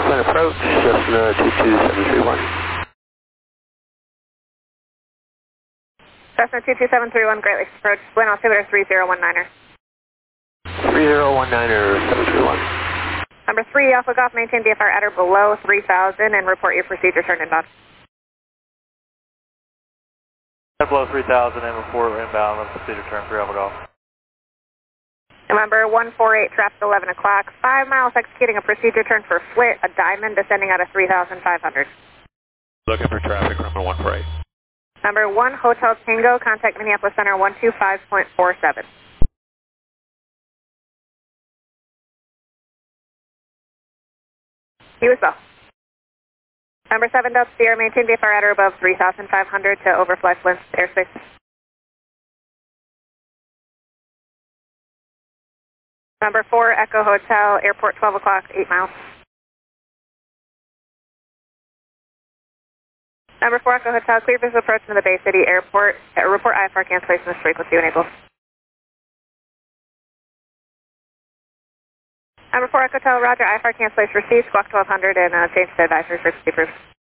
Southland approach, Cessna 22731. Cessna 22731, Great Lakes approach, wind altimeter 3019er. 3019er, 731. Number 3, Alpha Golf, maintain VFR at or below 3000 and report your procedure turned inbound. Below 3000 and report inbound on procedure turn for Alpha Golf. November 148, traffic 11 o'clock, 5 miles executing a procedure turn for Flit, a diamond descending out of 3,500. Looking for traffic, runway 148. Number 1, Hotel Tango, contact Minneapolis Center 125.47. He was well. Number 7, Delta Sierra, maintain VFR at or above 3,500 to overfly Flint airspace. Number 4, Echo Hotel, airport 12 o'clock, 8 miles. Number 4, Echo Hotel, clear visual approach to the Bay City Airport. Report IFR cancellation with frequency enabled. Number 4, Echo Hotel, roger, IFR cancellation received, squawk 1200 and change to advisory frequency approved.